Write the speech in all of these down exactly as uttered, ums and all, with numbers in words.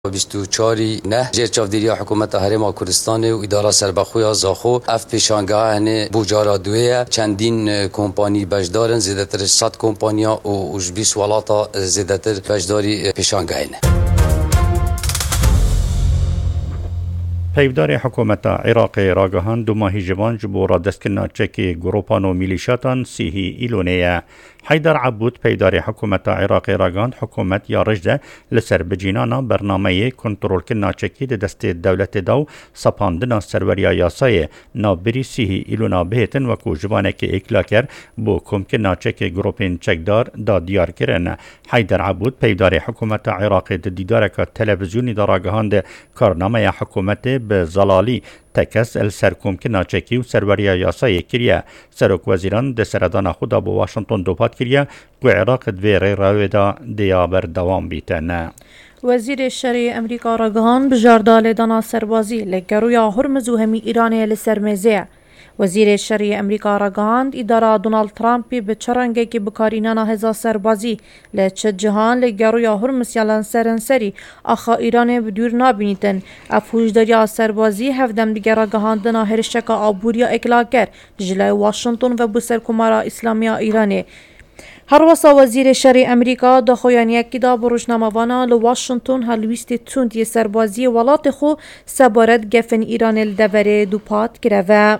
بیست و چهار نه جر چاودیری حکومت هرم کردستان و اداره سربخوی زاخو اف پیشانگاه هنه بوجارا دویه چندین کمپانی بجدارن زیادتر صد کمپانیا و بیست ولاتا زیادتر بجداری پیشانگاه هنه. پیودار حکومت عراق راگهان دو ماهی جوان جبورا دستکنا چکی گروپان و میلیشاتان سیهی ایلونیه. حیدر عبود پیدار حکومت عراق راگهان حکومت یا رجده لسر بجینانا برنامه کنترول کنا چکی ده دست دولت دو سپاندنا سروریا یاسای نابری سیهی ایلونا بهتن وکو جوانه که اکلاکر بو کم کنا چکی گروپین چکدار دا دیار کرن. حیدر عبود پیدار حکومت عراق ده دیداره که تلویزیونی دا راگهان ده کارنامه حکومت به زلالی تکس السرکوم که ناچکی و سروریا یاسای کریه. سرک وزیران ده سردان خدا با واشنطن دوپات کریه و عراق دویره راوی دا دیابر دوام بیتن. وزیر شرعی امریکا راگهان بجاردال دانا سربازی لگرویا هرمز و همی ایرانی لسرمزه. وزیر شرعی امریکا راگهاند اداره دونالد ترامپی به چرنگه که بکارینانا هزا سربازی لچه جهان لگرویا هرمز یالان سرنسری آخا ایران بدور نابینیتن. افهوش دریا سربازی هفدم دیگر راگهاندنا هرشک آبوریا اکلاکر جلای واشنطن و بسر کمارا اسلامیا ایرانی. هر وسا وزیر شرعی امریکا دا خویانیه که دا بروشناموانا لواشنطن هلویست توند سربازی ولات خو سبارت گفن ایران الدوره دوپات کرده.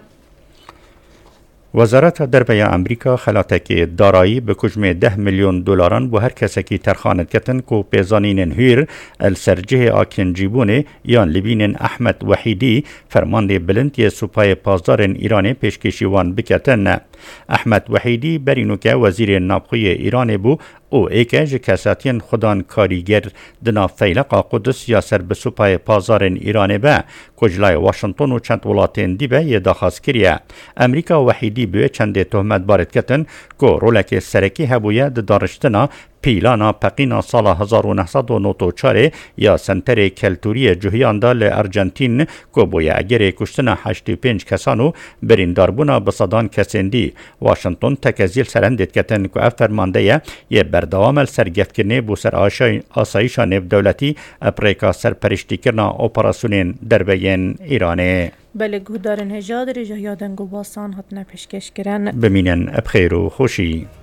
وزارت دربیا امریکا خلاته دارایی به کجمه ده میلیون دلاران بو هر کسی که ترخانت کتن کو پیزانین هیر السرجه آکن جیبونه یان لبینن احمد وحیدی فرمانده بلند سپای پاسدارن ایران پیشکشیوان بکتن. احمد وحیدی برینو که وزیر نابخوی ایران بو او ایکه جه کساتین خودان کاریگر دنا فیلقا قدس یا سر به سپای پازارن ایران به کجلای واشنطن و چند ولاتین دی به یه داخواست کریه. امریکا وحیدی به چند تهمت بارد کتن که رولک سرکی هبویه ده دارشتنا پیلانا پقینا سال هزار و نهصد و نود و چهار یا سنتر کلتوری جهیان دال ارژانتین که بویه اگر کشتنا هشت و پنج کسانو برین داربونا بصدان کسندی. واشنطن تکزیل سرندید کتن که افرمانده یه بردوام سرگفت کرنه بو سر آسایشا نف دولتی اپریکا سر پرشتی کرنا اپراسونین دربین ایرانه. بله گودارن هجاد رجه یادن گو باسان حتنا پیشکش کرن. بمینن ابخیر و خوشی.